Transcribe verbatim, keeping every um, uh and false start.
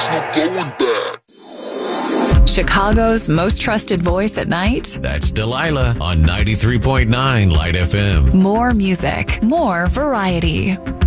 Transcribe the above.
There's no going back. Chicago's most trusted voice at night. That's Delilah on ninety-three point nine Light F M. More music, more variety.